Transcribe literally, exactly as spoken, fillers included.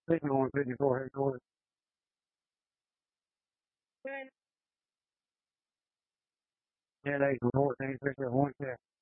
Signal one fifty-four headquarters. Yeah, they from fourteen, six, one check.